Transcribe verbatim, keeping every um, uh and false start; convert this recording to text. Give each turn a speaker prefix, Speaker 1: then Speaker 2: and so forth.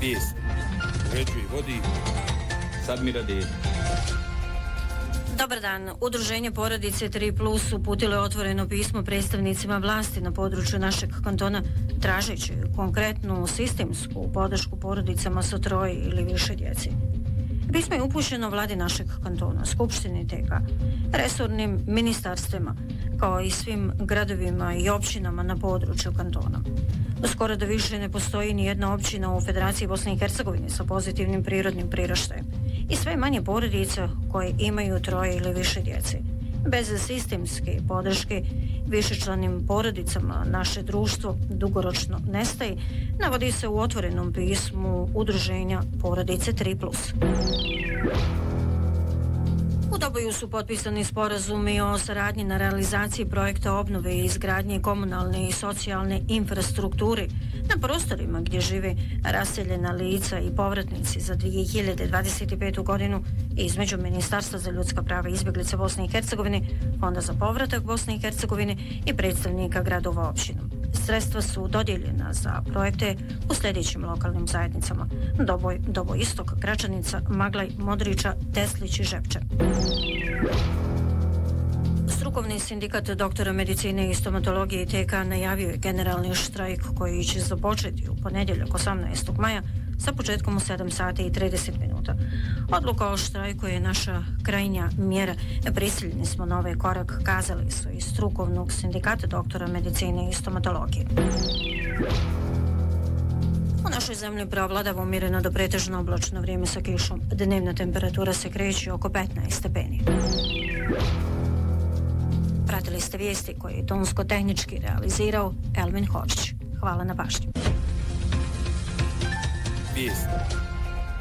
Speaker 1: Vijest. Uređuje vodi. Sad mi radi.
Speaker 2: Dobar dan. Udruženje Porodice tri plus uputilo je otvoreno pismo predstavnicima vlasti na području našeg kantona tražeći konkretnu sistemsku podršku porodicama sa troje ili više djeci. Pismo je upućeno vladi našeg kantona, Skupštini T K, resornim ministarstvima, kao i svim gradovima i općinama na području kantona. Skoro da više ne postoji ni jedna općina u Federaciji Bosne i Hercegovine sa pozitivnim prirodnim priraštajem i sve manje porodica koje imaju troje ili više djece. Bez sistemske podrške višečlanim porodicama naše društvo dugoročno nestaje, navodi se u otvorenom pismu Udruženja Porodice tri plus. U Doboju su potpisani sporazumi o saradnji na realizaciji projekta obnove i izgradnje komunalne i socijalne infrastrukture na prostorima gdje žive raseljena lica i povratnici za dvije hiljade dvadeset petu godinu između Ministarstva za ljudska prava i izbjeglice Bosne i Hercegovine, Fonda za povratak Bosne i Hercegovine i predstavnika gradova općinom. Sredstva su dodijeljena za projekte u sljedećim lokalnim zajednicama: Doboj, Doboj Istok, Gračanica, Maglaj, Modriča, Teslić i Žepče. Strukovni sindikat doktora medicine i stomatologije T K najavio je generalni štrajk koji će započeti u ponedjeljak osamnaestog maja sa početkom u sedam sati i trideset minuta. Odluka o štrajku je naša krajnja mjera. Prisiljeni smo na ovaj korak, kazali su iz strukovnog sindikata doktora medicine i stomatologije. U našoj zemlji preovladava umjereno do pretežno oblačno vrijeme sa kišom. Dnevna temperatura se kreće oko petnaest stepeni. Pratili ste vijesti koje je tonsko-tehnički realizirao Elvin Hočić. Hvala na pažnji.
Speaker 1: Vijest.